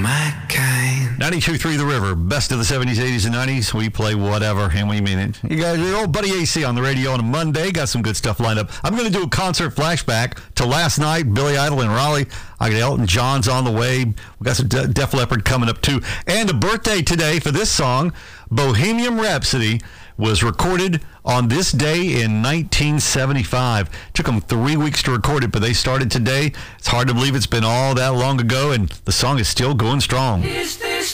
my kind. 92.3 The River, best of the 70s, 80s, and 90s. We play whatever, and we mean it. You got your old buddy AC on the radio on a Monday. Got some good stuff lined up. I'm going to do a concert flashback to last night, Billy Idol in Raleigh. I got Elton John's on the way. We got some Def Leppard coming up, too. And a birthday today for this song, Bohemian Rhapsody, was recorded on this day in 1975. Took them 3 weeks to record it, but they started today. It's hard to believe it's been all that long ago, and the song is still going strong. Is this